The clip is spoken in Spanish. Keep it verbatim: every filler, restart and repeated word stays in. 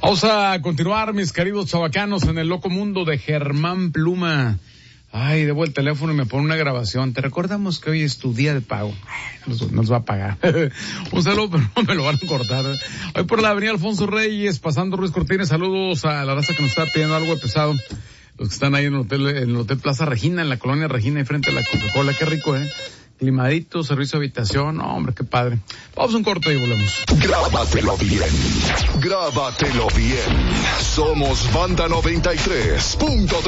Vamos a continuar, mis queridos chavacanos, en el loco mundo de Germán Pluma. Ay, debo el teléfono y me pone una grabación. Te recordamos que hoy es tu día de pago. Nos, nos va a pagar. Un saludo, pero no me lo van a cortar. Hoy por la avenida Alfonso Reyes, pasando Ruiz Cortines, saludos a la raza que nos está pidiendo algo de pesado. Los que están ahí en el hotel, en el hotel Plaza Regina, en la colonia Regina, y frente a la Coca-Cola. Qué rico, ¿eh? Climadito, servicio de habitación. No, hombre, qué padre. Vamos a un corte y volvemos. Grábatelo bien. Grábatelo bien. Somos Banda noventa y tres punto tres.